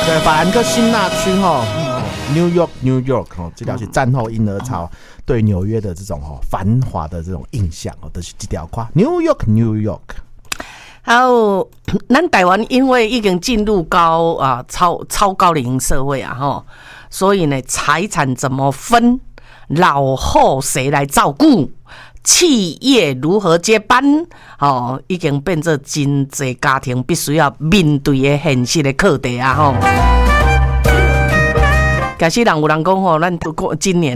对，法兰克辛纳区New York 这条是战后婴儿潮对纽约的这种繁华的这种印象就是这条歌 New York。 还有咱台湾因为已经进入超高龄社会所以呢，财产怎么分，老后谁来照顾，企业如何接班已经变成真多家庭必须要面对的现实的课题假使有人讲咱今年